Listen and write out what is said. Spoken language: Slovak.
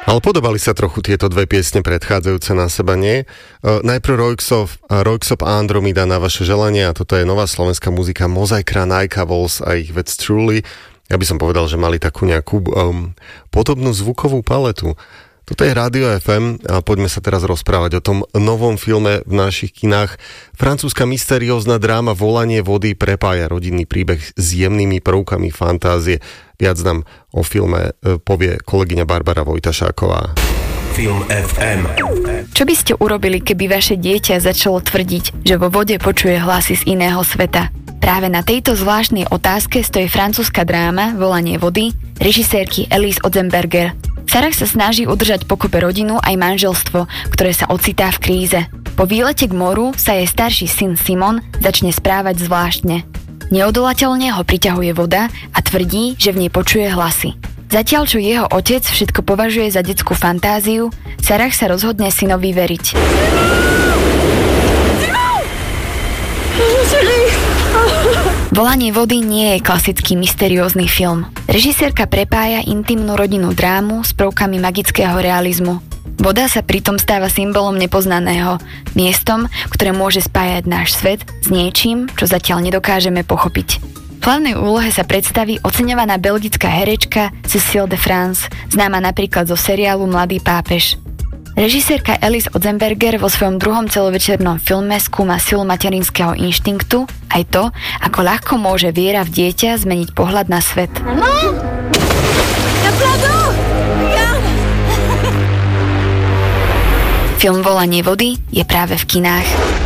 Ale podobali sa trochu tieto dve piesne predchádzajúce na seba, nie? Najprv Röyksopp a Andromeda na vaše želanie a toto je nová slovenská muzika Mozaikra, Naika Vols a ich vec Truly. Ja by som povedal, že mali takú nejakú podobnú zvukovú paletu. Toto je Rádio FM a poďme sa teraz rozprávať o tom novom filme v našich kinách. Francúzska mysteriózna dráma Volanie vody prepája rodinný príbeh s jemnými prvkami fantázie. Viac nám o filme povie kolegyňa Barbara Vojtašáková. Film FM. Čo by ste urobili, keby vaše dieťa začalo tvrdiť, že vo vode počuje hlasy z iného sveta? Práve na tejto zvláštnej otázke stojí francúzska dráma Volanie vody režisérky Elise Ozenberger. Sarah sa snaží udržať pokope rodinu aj manželstvo, ktoré sa ocitá v kríze. Po výlete k moru sa jej starší syn Simon začne správať zvláštne. Neodolateľne ho priťahuje voda a tvrdí, že v nej počuje hlasy. Zatiaľ, čo jeho otec všetko považuje za detskú fantáziu, Sarah sa rozhodne synovi veriť. Volanie vody nie je klasický mysteriózny film. Režisérka prepája intimnú rodinnú drámu s prvkami magického realizmu. Voda sa pritom stáva symbolom nepoznaného, miestom, ktoré môže spájať náš svet s niečím, čo zatiaľ nedokážeme pochopiť. V hlavnej úlohe sa predstaví oceňovaná belgická herečka Cécile de France, známa napríklad zo seriálu Mladý pápež. Režisérka Elise Ozenberger vo svojom druhom celovečernom filme skúma silu materinského inštinktu, aj to, ako ľahko môže viera v dieťa zmeniť pohľad na svet. Film Volanie vody je práve v kinách.